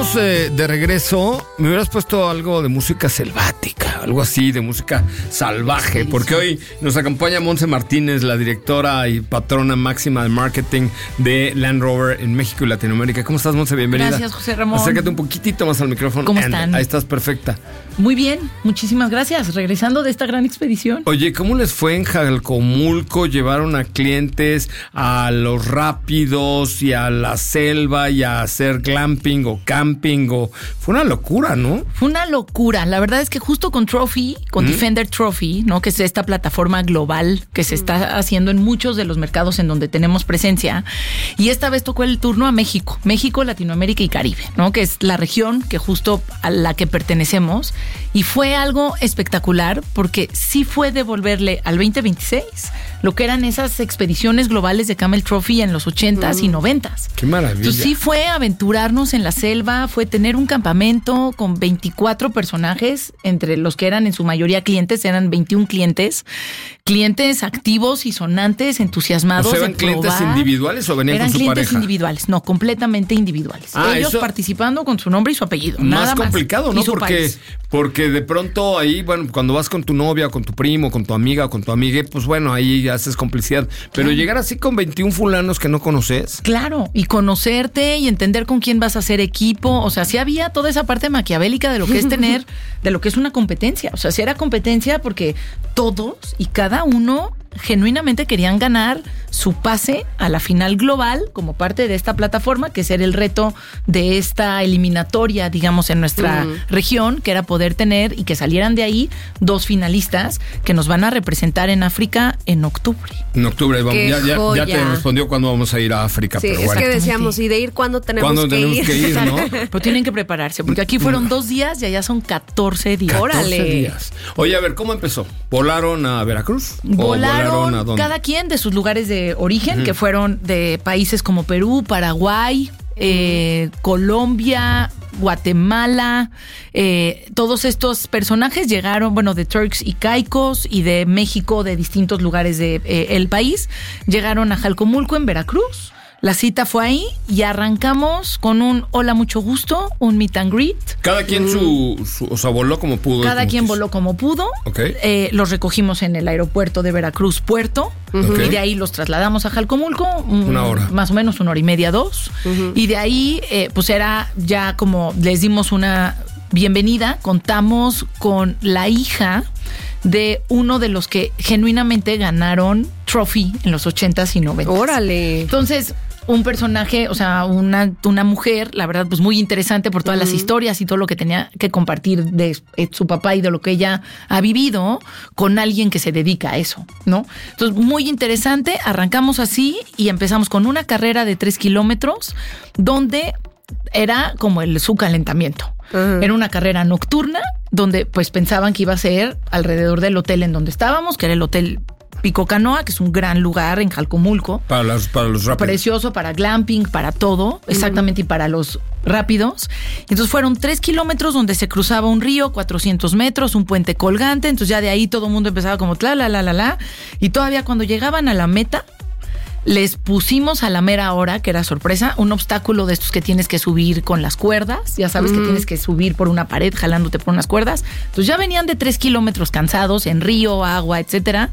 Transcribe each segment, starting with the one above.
estamos de regreso. Me hubieras puesto algo de música selvática, algo así, de música salvaje, porque hoy nos acompaña Monse Martínez, la directora y patrona máxima de marketing de Land Rover en México y Latinoamérica. ¿Cómo estás, Monse? Bienvenida. Gracias, José Ramón. Acércate un poquitito más al micrófono. ¿Cómo están? Ahí estás perfecta. Muy bien, muchísimas gracias. Regresando de esta gran expedición. Oye, ¿cómo les fue en Jalcomulco? ¿Llevaron a clientes a los rápidos y a la selva y a hacer glamping o camping? Fue una locura, ¿no? Fue una locura. La verdad es que justo con Trophy, con Defender Trophy, ¿no? Que es esta plataforma global que se está haciendo en muchos de los mercados en donde tenemos presencia. Y esta vez tocó el turno a México. México, Latinoamérica y Caribe, ¿no? Que es la región que justo a la que pertenecemos. Y fue algo espectacular porque sí fue devolverle al 2026 lo que eran esas expediciones globales de Camel Trophy en los 80s y 90s. ¡Qué maravilla! Entonces sí fue aventurarnos en la selva, fue tener un campamento con 24 personajes, entre los que eran en su mayoría clientes, eran 21 clientes activos y sonantes, entusiasmados. ¿O sea, eran clientes individuales o venían con su pareja? Eran clientes individuales, no, completamente individuales. Ellos participando con su nombre y su apellido. Nada más complicado, ¿no? Porque de pronto ahí, bueno, cuando vas con tu novia, con tu primo, con tu amiga, con tu amigue, pues bueno, ahí haces complicidad. Pero llegar así con 21 fulanos que no conoces. Claro, y conocerte y entender con quién vas a hacer equipo. O sea, sí había toda esa parte maquiavélica de lo que es tener, de lo que es una competencia. O sea, sí era competencia porque todos y cada uno genuinamente querían ganar su pase a la final global como parte de esta plataforma, que era el reto de esta eliminatoria, digamos, en nuestra región, que era poder tener y que salieran de ahí 2 finalistas que nos van a representar en África en octubre. En octubre, vamos, ya te respondió cuándo vamos a ir a África. Sí, pero bueno. Es que decíamos, ¿y de ir cuándo tenemos que ir? ¿No? Pero tienen que prepararse, porque aquí fueron 2 días y allá son 14 días. 14 días. Oye, a ver, ¿cómo empezó? ¿Volaron a Veracruz? Volaron cada quien de sus lugares de origen, que fueron de países como Perú, Paraguay, Colombia, Guatemala. Todos estos personajes llegaron, bueno, de Turks y Caicos y de México, de distintos lugares del país, llegaron a Jalcomulco en Veracruz. La cita fue ahí y arrancamos con un hola, mucho gusto, un meet and greet. Cada quien o sea, voló como pudo. Cada quien voló como pudo. Okay. Los recogimos en el aeropuerto de Veracruz Puerto. Y de ahí los trasladamos a Jalcomulco. Una hora. Más o menos 1 hora y media, 2. Y de ahí, pues era ya como les dimos una bienvenida. Contamos con la hija de uno de los que genuinamente ganaron Trophy en los 80s y 90s. ¡Órale! Entonces, un personaje, o sea, una mujer, la verdad, pues muy interesante por todas las historias y todo lo que tenía que compartir de su papá y de lo que ella ha vivido con alguien que se dedica a eso, ¿no? Entonces, muy interesante. Arrancamos así y empezamos con una carrera de 3 kilómetros donde era como su calentamiento. Era una carrera nocturna donde pues pensaban que iba a ser alrededor del hotel en donde estábamos, que era el Hotel Pico Canoa, que es un gran lugar en Jalcomulco. Para los rápidos. Precioso, para glamping, para todo, exactamente, y para los rápidos. Entonces fueron 3 kilómetros donde se cruzaba un río, 400 metros, un puente colgante. Entonces ya de ahí todo el mundo empezaba como la. Y todavía cuando llegaban a la meta, les pusimos a la mera hora, que era sorpresa, un obstáculo de estos que tienes que subir con las cuerdas. Ya sabes que tienes que subir por una pared jalándote por unas cuerdas. Entonces ya venían de 3 kilómetros cansados en río, agua, etcétera.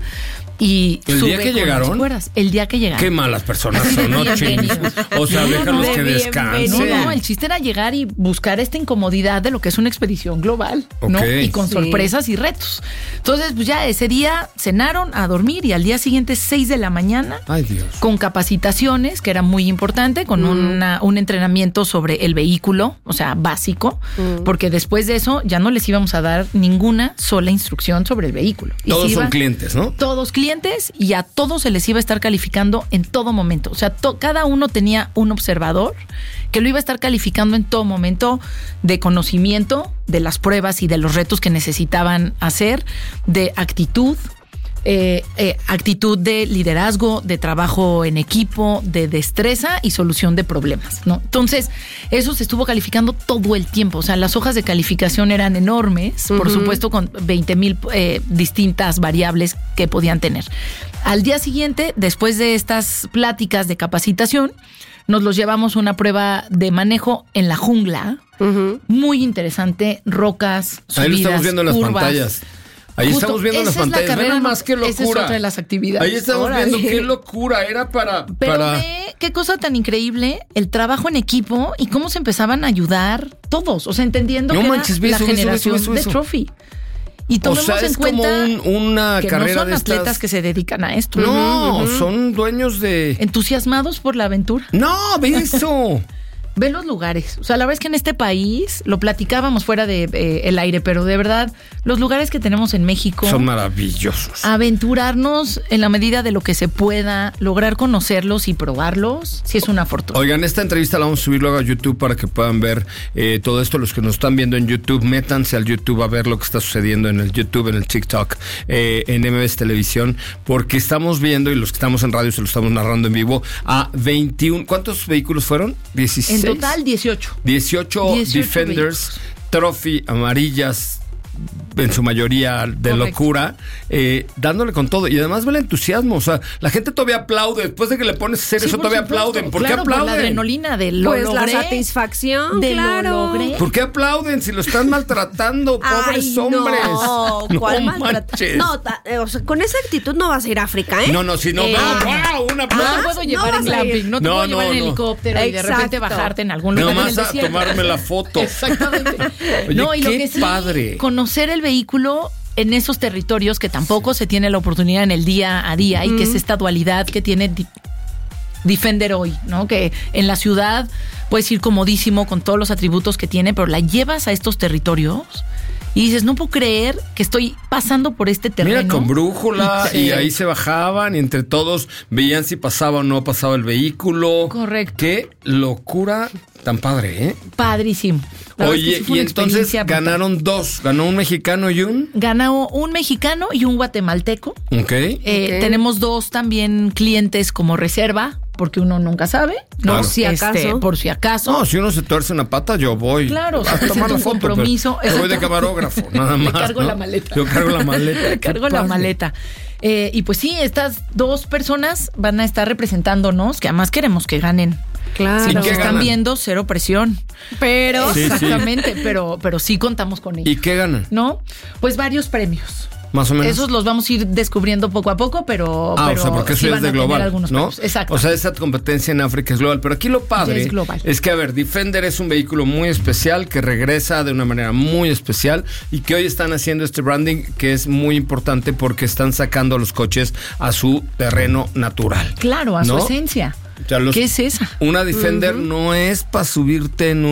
Y ¿El día que llegaron? El día que llegaron. Qué malas personas son, ¿no? O sea, déjalos que descansen. No, el chiste era llegar y buscar esta incomodidad de lo que es una expedición global, ¿no? Y con sorpresas y retos. Entonces, pues ya ese día cenaron a dormir y al día siguiente, 6 de la mañana, ay, Dios, con capacitaciones, que era muy importante, con un entrenamiento sobre el vehículo, o sea, básico, porque después de eso ya no les íbamos a dar ninguna sola instrucción sobre el vehículo. Todos son clientes, ¿no? Todos clientes, y a todos se les iba a estar calificando en todo momento. O sea, cada uno tenía un observador que lo iba a estar calificando en todo momento de conocimiento, de las pruebas y de los retos que necesitaban hacer, de actitud, actitud de liderazgo, de trabajo en equipo, de destreza y solución de problemas, ¿no? Entonces, eso se estuvo calificando todo el tiempo. O sea, las hojas de calificación eran enormes, por supuesto, con 20,000 distintas variables que podían tener. Al día siguiente, después de estas pláticas de capacitación, nos los llevamos a una prueba de manejo en la jungla. Muy interesante, rocas, subidas, ahí lo estamos viendo en las curvas. pantallas. Ahí estamos viendo las pantallas. Carrera, Nada más, qué locura. Esa es otra de las actividades. Ahí estamos viendo qué locura. Era para... Pero ve qué cosa tan increíble, el trabajo en equipo y cómo se empezaban a ayudar todos. O sea, entendiendo que era la generación de Trophy. Y tomemos en cuenta como una que carrera no son atletas que se dedican a esto. No, son dueños de... entusiasmados por la aventura. No, ve eso. Ve los lugares. O sea, la verdad es que en este país, lo platicábamos fuera de el aire, pero de verdad, los lugares que tenemos en México son maravillosos. Aventurarnos en la medida de lo que se pueda, lograr conocerlos y probarlos, sí es una fortuna. Oigan, esta entrevista la vamos a subir luego a YouTube para que puedan ver todo esto. Los que nos están viendo en YouTube, métanse al YouTube a ver lo que está sucediendo en el YouTube, en el TikTok, en MBS Televisión, porque estamos viendo, y los que estamos en radio se lo estamos narrando en vivo, a 21. ¿Cuántos vehículos fueron? 16. En total, 18. 18 Defenders, vehículos. Trophy, amarillas, en su mayoría de Correcto. Locura, dándole con todo. Y además ve el entusiasmo. O sea, la gente todavía aplaude. Después de que le pones a hacer eso, todavía aplauden. ¿Por qué aplauden? Por la adrenalina de lo pues logré. la satisfacción, de claro. lo logré. ¿Por qué aplauden si lo están maltratando? Pobres hombres. No, ¿cuál manches. No, o sea, con esa actitud no vas a ir a África, ¿eh? No, si no, wow, una No te puedo llevar en glamping, no te puedo llevar en helicóptero y de repente bajarte en algún lugar. Nada en el más a desierto. tomarme la foto. Exactamente. Oye, no, y qué lo que sí, padre. Conocer el vehículo en esos territorios que tampoco se tiene la oportunidad en el día a día y que es esta dualidad que tiene Defender hoy, ¿no? Que en la ciudad puedes ir comodísimo con todos los atributos que tiene, pero la llevas a estos territorios y dices, no puedo creer que estoy pasando por este terreno. Mira, con brújula y ahí se bajaban y entre todos veían si pasaba o no pasaba el vehículo. Correcto. Qué locura tan padre, ¿eh? Padrísimo. Oye, y entonces ganaron dos. Ganó un mexicano y un... Ganó un mexicano y un guatemalteco. Ok. Tenemos dos también clientes como reserva, porque uno nunca sabe, ¿no? Claro. Si acaso. Por si acaso. No, si uno se tuerce una pata, yo voy. Claro, a tomar la foto. Compromiso. Yo voy de camarógrafo, nada más. Le cargo la maleta. Yo cargo la maleta. Le cargo la maleta. Y pues sí, estas dos personas van a estar representándonos, que además queremos que ganen. Claro. Si nos ¿qué están ganan? viendo, cero presión. Pero, Sí, exactamente, pero sí contamos con ellos. ¿Y qué ganan? ¿No? Pues varios premios. Más o menos. Esos los vamos a ir descubriendo poco a poco, pero o sea, porque eso sí ya van es de a tener global, algunos ¿no? premios. Exacto. O sea, esa competencia en África es global. Pero aquí lo padre es global. es que, a ver, Defender es un vehículo muy especial que regresa de una manera muy especial y que hoy están haciendo este branding que es muy importante porque están sacando los coches a su terreno natural. Claro, a ¿no? su esencia. O sea, ¿Qué es esa? Una Defender no es para subirte en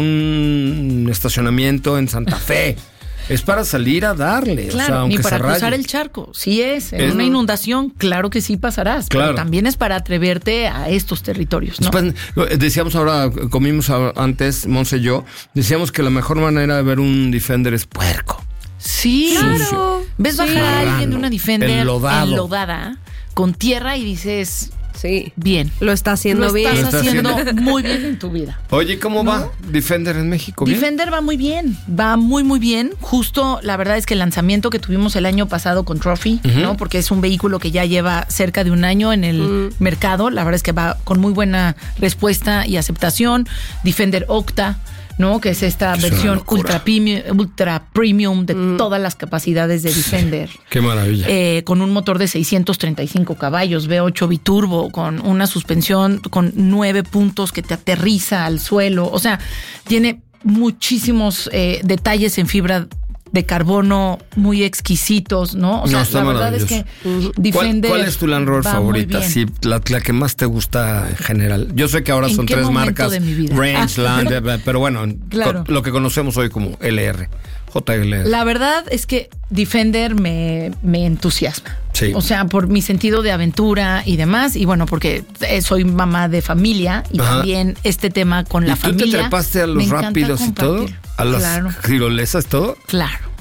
un estacionamiento en Santa Fe. Es para salir a darle. Claro, o sea, aunque ni para se raye. cruzar el charco. Sí es. En una inundación, claro que sí pasarás. Claro. Pero también es para atreverte a estos territorios, ¿no? Decíamos ahora, comimos antes, Monse y yo, decíamos que la mejor manera de ver un Defender es puerco. Sí, Claro. Ves bajar a alguien de una Defender enlodada con tierra y dices, Sí. bien. Lo está haciendo Lo bien. estás haciendo muy bien en tu vida. Oye, ¿cómo va Defender en México? ¿Bien? Defender va muy bien, va muy muy bien. Justo la verdad es que el lanzamiento que tuvimos el año pasado con Trophy, ¿no? Porque es un vehículo que ya lleva cerca de un año en el mercado. La verdad es que va con muy buena respuesta y aceptación. Defender Octa, ¿no? Que es esta Es una versión locura. ultra premium de todas las capacidades de Defender. Qué maravilla. Con un motor de 635 caballos, V8 biturbo, con una suspensión con 9 puntos que te aterriza al suelo. O sea, tiene muchísimos detalles en fibra de carbono muy exquisitos, ¿no? O sea, está la verdad es que Defender ¿Cuál es tu Land Rover va muy favorita? bien. Sí, la que más te gusta en general. Yo sé que ahora ¿En son qué 3 momento marcas, de mi vida? Rangeland, pero bueno, Claro. lo que conocemos hoy como LR, JLR. La verdad es que Defender me entusiasma. Sí. O sea, por mi sentido de aventura y demás. Y bueno, porque soy mamá de familia y Ajá. también este tema con la ¿Y tú familia. te trepaste a me los encanta rápidos y todo? compartir. ¿A las Claro. tirolesas todo? Claro.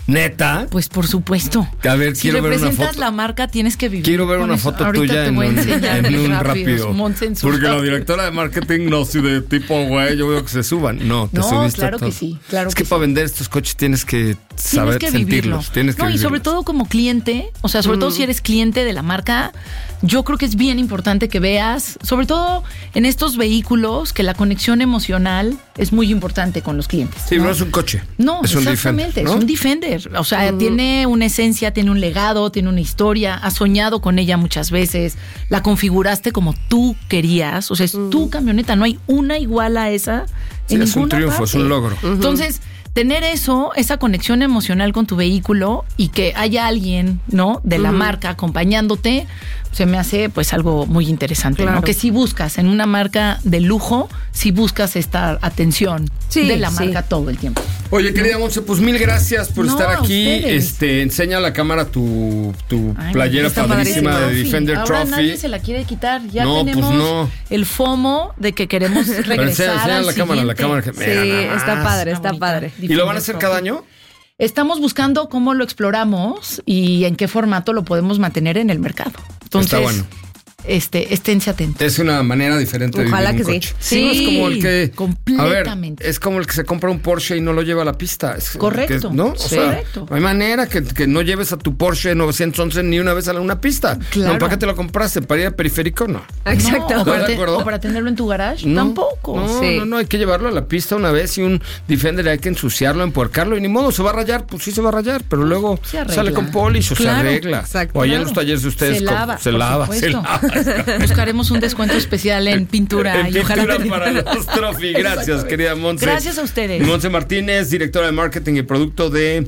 ¿Neta? Pues por supuesto. A ver, si quiero ver una representas foto. la marca, tienes que vivir. Quiero ver con una eso. foto Ahorita tuya te voy a enseñar en un rápido. Porque la directora directora de marketing no, si de tipo, güey, yo veo que se suban. No, te No, subiste claro a todo. que sí, claro es que que para sí. vender estos coches tienes que saber Tienes que vivirlo. sentirlos. Tienes que no, y sobre vivirlos. todo como cliente, o sea, sobre todo si eres cliente de la marca, yo creo que es bien importante que veas, sobre todo en estos vehículos, que la conexión emocional es muy importante con los clientes. Sí, no es un coche. No, es un exactamente, Defender, ¿no? es un Defender. O sea, tiene una esencia, tiene un legado, tiene una historia, has soñado con ella muchas veces, la configuraste como tú querías, o sea, es tu camioneta, no hay una igual a esa Sí, en es un ninguna triunfo, es parte. un logro. Entonces, tener eso, esa conexión emocional con tu vehículo y que haya alguien, ¿no? De la marca acompañándote, se me hace pues algo muy interesante, Claro. ¿no? Que si buscas en una marca de lujo, si buscas esta atención Sí, de la sí. marca todo el tiempo. Oye, querida Monse, pues mil gracias por No, estar a aquí. ustedes. Enseña a la cámara tu Ay, playera está padrísima de padrísimo. Defender Ahora Trophy. nadie se la quiere quitar. Ya No, pues tenemos no. el FOMO de que queremos regresar Pero enseña al la cámara, la siguiente. cámara. Sí, Mira, nada está más. padre, está bonita. padre. ¿Y lo van a hacer cada año? Estamos buscando cómo lo exploramos y en qué formato lo podemos mantener en el mercado. Entonces, Está bueno. Esténse atentos. Es una manera diferente Ojalá de vivir un que sí. coche. Sí, no es como el que completamente. A ver, es como el que se compra un Porsche y no lo lleva a la pista. Correcto, ¿No? O sí. sea, Correcto. no hay manera que no lleves a tu Porsche 911 ni una vez a una pista. Claro. No, ¿para qué te lo compraste? ¿Para ir al periférico? No. Exacto. No, o, ¿Estás de acuerdo? o para tenerlo en tu garage, No, tampoco. No, Sí. no, hay que llevarlo a la pista una vez y un Defender hay que ensuciarlo, empuercarlo y ni modo, se va a rayar, pues sí se va a rayar, pero luego Se arregla. sale con polish o se Claro, arregla. exacto. O allá en Claro. los talleres de ustedes Se lava, se por lava, se supuesto. lava. Buscaremos un descuento especial en pintura. En y ojalá pintura te- para los Trophy. Gracias, querida Monse. Gracias a ustedes. Monse Martínez, directora de marketing y producto de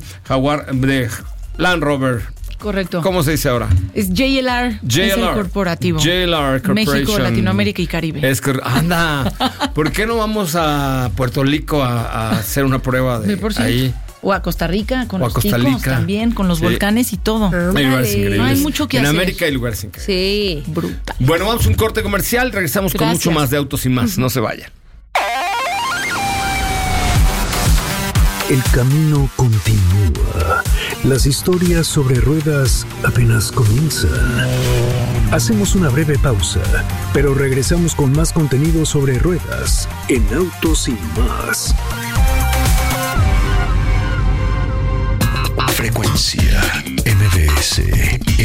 Land Rover. Correcto. ¿Cómo se dice ahora? Es JLR. Es el corporativo. JLR Corporation. México, Latinoamérica y Caribe. Anda, ¿por qué no vamos a Puerto Rico a hacer una prueba de Sí, ahí? O a Costa Rica, con O a los Costa ticos Rica. también, con los Sí. volcanes y todo. Hay lugares increíbles. No hay mucho que en hacer. América hay lugares increíbles. Sí. Brutal. Bueno, vamos a un corte comercial. Regresamos con Gracias. mucho más de Autos y Más. No se vayan. El camino continúa. Las historias sobre ruedas apenas comienzan. Hacemos una breve pausa, pero regresamos con más contenido sobre ruedas en Autos y Más. Frecuencia MBS.